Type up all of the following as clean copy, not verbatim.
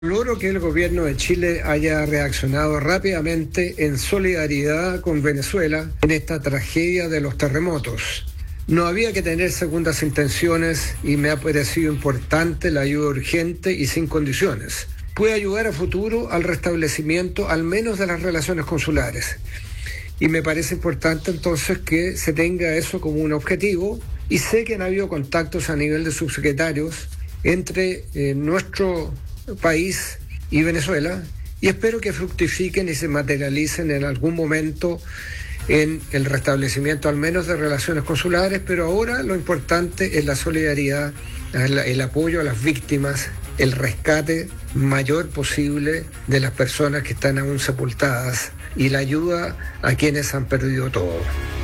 Logro que el gobierno de Chile haya reaccionado rápidamente en solidaridad con Venezuela en esta tragedia de los terremotos. No había que tener segundas intenciones y me ha parecido importante la ayuda urgente y sin condiciones. Puede ayudar a futuro al restablecimiento al menos de las relaciones consulares. Y me parece importante entonces que se tenga eso como un objetivo, y sé que han habido contactos a nivel de subsecretarios entre nuestro país y Venezuela, y espero que fructifiquen y se materialicen en algún momento en el restablecimiento al menos de relaciones consulares, pero ahora lo importante es la solidaridad, el apoyo a las víctimas, el rescate mayor posible de las personas que están aún sepultadas y la ayuda a quienes han perdido todo.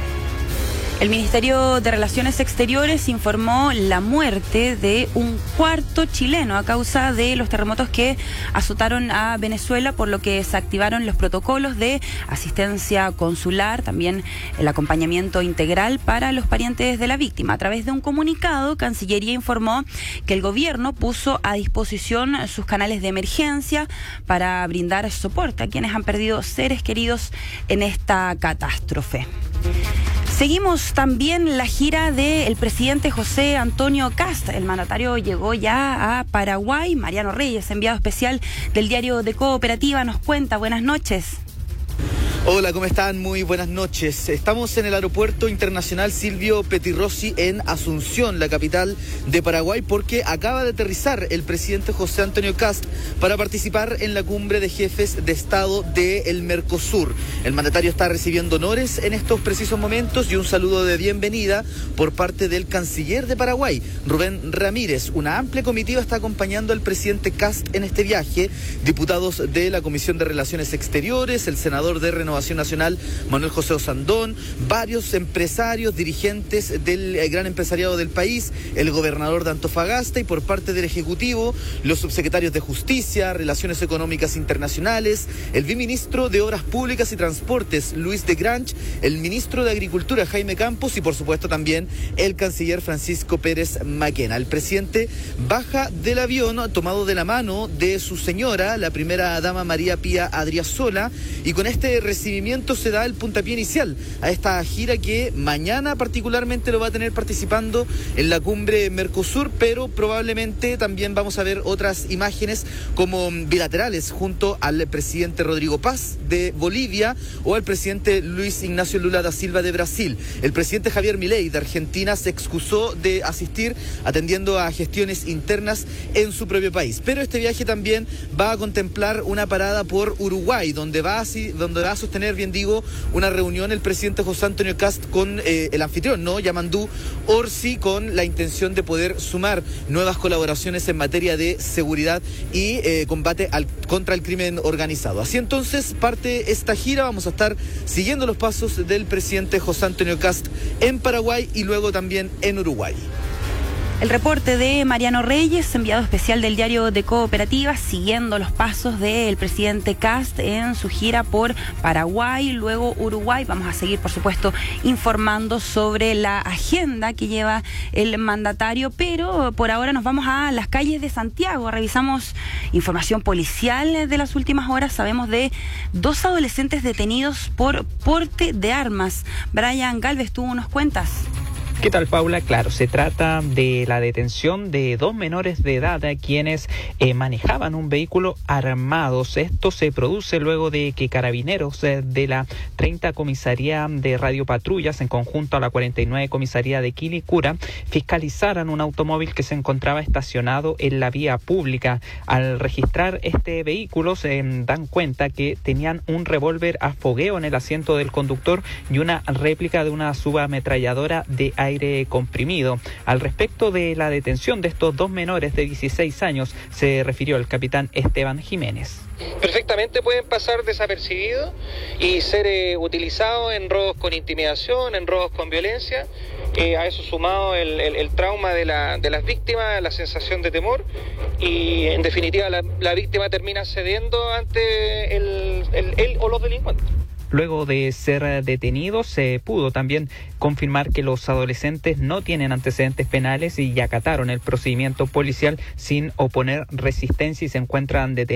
El Ministerio de Relaciones Exteriores informó la muerte de un cuarto chileno a causa de los terremotos que azotaron a Venezuela, por lo que se activaron los protocolos de asistencia consular, también el acompañamiento integral para los parientes de la víctima. A través de un comunicado, Cancillería informó que el gobierno puso a disposición sus canales de emergencia para brindar soporte a quienes han perdido seres queridos en esta catástrofe. Seguimos también la gira del presidente José Antonio Kast. El mandatario llegó ya a Paraguay. Mariano Reyes, enviado especial del diario de Cooperativa, nos cuenta. Buenas noches. Hola, ¿cómo están? Muy buenas noches. Estamos en el Aeropuerto Internacional Silvio Pettirossi en Asunción, la capital de Paraguay, porque acaba de aterrizar el presidente José Antonio Kast para participar en la cumbre de jefes de Estado del Mercosur. El mandatario está recibiendo honores en estos precisos momentos y un saludo de bienvenida por parte del canciller de Paraguay, Rubén Ramírez. Una amplia comitiva está acompañando al presidente Kast en este viaje. Diputados de la Comisión de Relaciones Exteriores, el senador de Renovación Nacional, Manuel José Osandón, varios empresarios, dirigentes del gran empresariado del país, el gobernador de Antofagasta, y por parte del Ejecutivo, los subsecretarios de Justicia, Relaciones Económicas Internacionales, el viceministro de Obras Públicas y Transportes, Luis de Grange, el ministro de Agricultura, Jaime Campos, y por supuesto también el canciller Francisco Pérez Maquena. El presidente baja del avión tomado de la mano de su señora, la primera dama María Pía Adriasola, y con este recibimiento se da el puntapié inicial a esta gira que mañana particularmente lo va a tener participando en la cumbre Mercosur, pero probablemente también vamos a ver otras imágenes como bilaterales junto al presidente Rodrigo Paz de Bolivia o al presidente Luis Ignacio Lula da Silva de Brasil. El presidente Javier Milei de Argentina se excusó de asistir atendiendo a gestiones internas en su propio país, pero este viaje también va a contemplar una parada por Uruguay, donde va a sostener, bien digo, una reunión el presidente José Antonio Kast con el anfitrión, ¿no?, Yamandu Orsi, con la intención de poder sumar nuevas colaboraciones en materia de seguridad y combate contra el crimen organizado. Así entonces parte esta gira. Vamos a estar siguiendo los pasos del presidente José Antonio Kast en Paraguay y luego también en Uruguay. El reporte de Mariano Reyes, enviado especial del diario de Cooperativa, siguiendo los pasos del presidente Kast en su gira por Paraguay, luego Uruguay. Vamos a seguir, por supuesto, informando sobre la agenda que lleva el mandatario, pero por ahora nos vamos a las calles de Santiago. Revisamos información policial de las últimas horas. Sabemos de 2 adolescentes detenidos por porte de armas. Brian Galvez, tú nos cuentas. ¿Qué tal, Paula? Claro, se trata de la detención de 2 menores de edad quienes manejaban un vehículo armados. Esto se produce luego de que carabineros de la 30 Comisaría de Radiopatrullas, en conjunto a la 49 Comisaría de Quilicura, fiscalizaran un automóvil que se encontraba estacionado en la vía pública. Al registrar este vehículo se dan cuenta que tenían un revólver a fogueo en el asiento del conductor y una réplica de una subametralladora de aire comprimido. Al respecto de la detención de estos 2 menores de 16 años, se refirió el capitán Esteban Jiménez. Perfectamente pueden pasar desapercibidos y ser utilizados en robos con intimidación, en robos con violencia. A eso sumado el trauma de las víctimas, la sensación de temor, y en definitiva la víctima termina cediendo ante él o los delincuentes. Luego de ser detenidos, se pudo también confirmar que los adolescentes no tienen antecedentes penales y acataron el procedimiento policial sin oponer resistencia y se encuentran detenidos